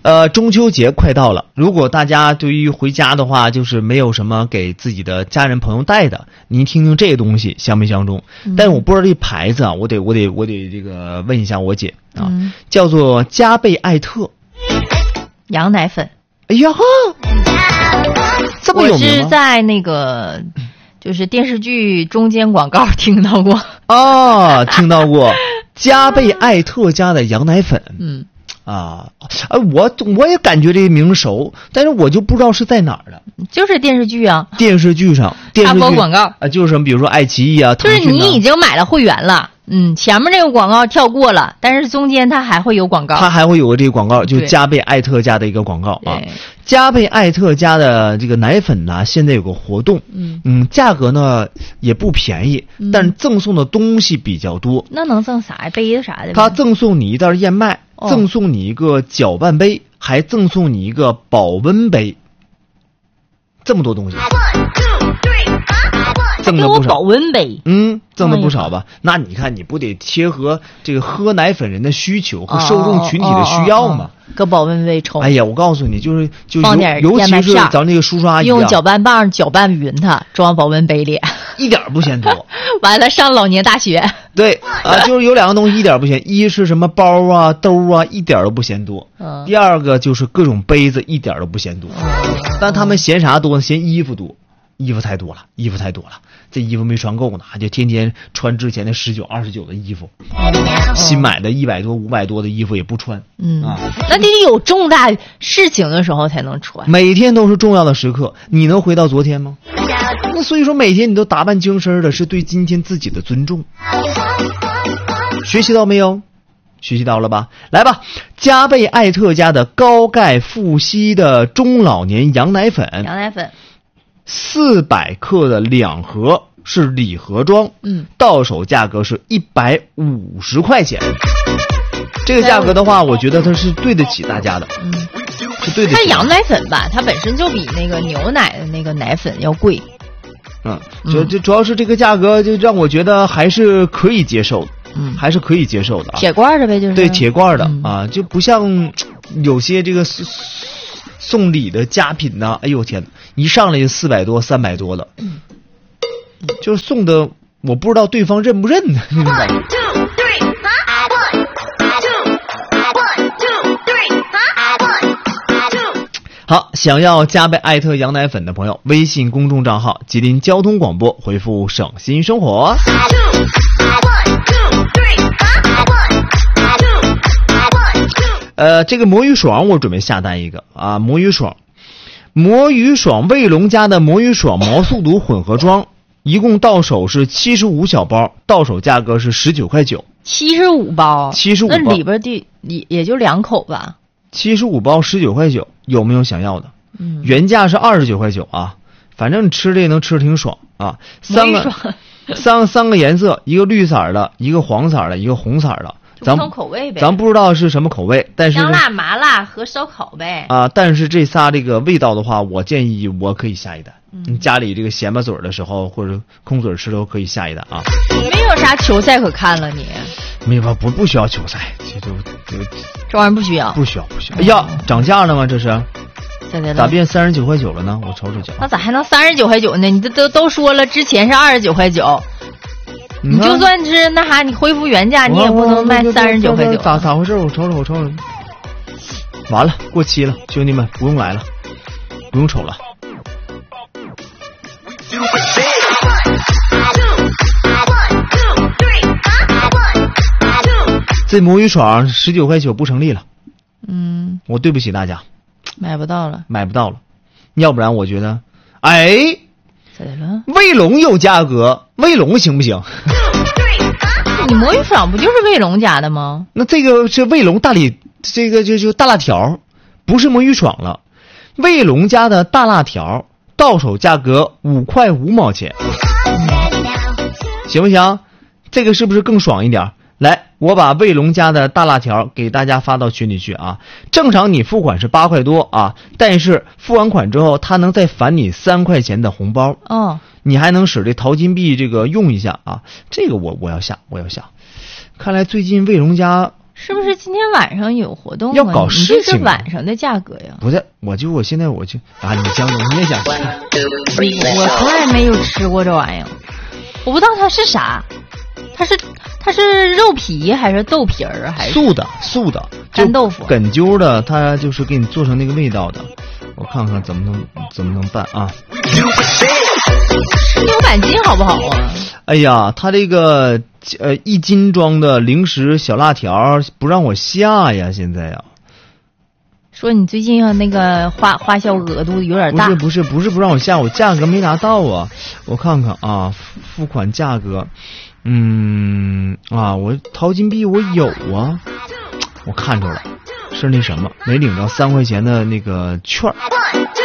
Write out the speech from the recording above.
中秋节快到了，如果大家对于回家的话，就是没有什么给自己的家人朋友带的，您听听这个东西相没相中？但是我不知道这牌子啊，我得这个问一下我姐啊，叫做加贝艾特羊奶粉。 哎呀，这么有名吗？ 我是在那个就是电视剧中间广告听到过。 哦，听到过加贝艾特家的羊奶粉。我也感觉这个名熟，但是我就不知道是在哪儿的。 就是电视剧啊， 电视剧上插播广告啊，就是什么，比如说爱奇艺啊， 就是你已经买了会员了，前面这个广告跳过了，但是中间它还会有广告， 它还会有个这个广告，就是加贝艾特家的一个广告啊。加贝艾特家的这个奶粉呢，现在有个活动，价格呢也不便宜，但是赠送的东西比较多。 那能赠啥呀？杯子啥的？ 它赠送你一袋燕麦，赠送你一个搅拌杯，还赠送你一个保温杯，这么多东西。赠了不少， 保温杯， 赠了不少吧？那你看，你不得贴合这个喝奶粉人的需求和受众群体的需要吗？ 搁保温杯冲。 哎呀，我告诉你，就放点尤其是咱那个叔叔阿姨， 用搅拌棒搅拌匀它，装保温杯里， 一点不嫌多。 完了上老年大学。 对啊，就是有两个东西一点不嫌，一是什么包啊、兜啊，一点都不嫌多。第二个就是各种杯子，一点都不嫌多。但他们嫌啥多呢？嫌衣服多。衣服太多了，这衣服没穿够呢，就天天穿之前的19、29的衣服，新买的100多、500多的衣服也不穿， 那得有重大事情的时候才能穿， 每天都是重要的时刻，你能回到昨天吗？那所以说每天你都打扮精神的，是对今天自己的尊重。学习到没有？学习到了吧？来吧，加贝艾特家的高钙富硒的中老年羊奶粉，400克的2盒是礼盒装，到手价格是150块钱。这个价格的话，我觉得它是对得起大家的，是对得起。 它羊奶粉吧，它本身就比那个牛奶的那个奶粉要贵。 就主要是这个价格，就让我觉得还是可以接受的，还是可以接受的啊。 铁罐的呗，就是对铁罐的啊，就不像有些这个送礼的佳品呢，哎呦天哪，一上来就400多、300多的，就是送的，我不知道对方认不认呢。好，想要加贝艾特羊奶粉的朋友，微信公众账号吉林交通广播，回复省心生活。这个魔芋爽我准备下单一个啊，魔芋爽卫龙家的魔芋爽毛速读混合装，一共到手是75小包，到手价格是19块9。 75包 ，75包， 那里边也就2口吧。 75包19块9，有没有想要的？原价是29块9啊，反正你吃这能吃挺爽啊。三个颜色，一个绿色的，一个黄色的，一个红色的。 不同口味呗， 咱不知道是什么口味，但是香辣、麻辣和烧烤呗。 但是这仨这个味道的话，我建议我可以下一单。你家里这个闲巴嘴的时候或者空嘴吃的时候可以下一单啊。 没有啥球赛可看了你。 没有，不需要球赛， 这玩意儿不需要。 哎呀，涨价了吗？这是？咋变39块9了呢？我瞅瞅去。 那咋还能39块9呢？你这都说了，之前是29块9。你就算是那啥，你恢复原价，你也不能卖39块9。 咋回事？我瞅瞅。完了，过期了，兄弟们不用来了，不用瞅了。这魔芋爽19块9不成立了。我对不起大家， 买不到了。 要不然我觉得， 咋的了？ 卫龙有价格，卫龙行不行？ 你魔芋爽不就是卫龙家的吗？ 那这个是卫龙大礼，这个就大辣条，不是魔芋爽了。卫龙家的大辣条到手价格5块5毛钱，行不行？这个是不是更爽一点？来，我把卫龙家的大辣条给大家发到群里去啊。正常你付款是8块多啊，但是付完款之后，他能再返你3块钱的红包。你还能使这淘金币这个用一下啊。这个我要下。看来最近卫龙家是不是今天晚上有活动啊？ 要搞事情， 你这是晚上的价格呀？ 不是，我现在啊，你江总你也想吃？ 我从来没有吃过这玩意儿，我不知道它是啥，它是肉皮还是豆皮儿还是素的干豆腐哏揪的，它就是给你做成那个味道的。我看看怎么能办啊 ？600斤好不好啊？ 哎呀，他这个1斤装的零食小辣条不让我下呀，现在呀。 说你最近那个花销额度有点大。 不是不让我下，我价格没拿到啊。我看看啊，付款价格，我淘金币我有啊，我看着了，是那什么没领到3块钱的那个券。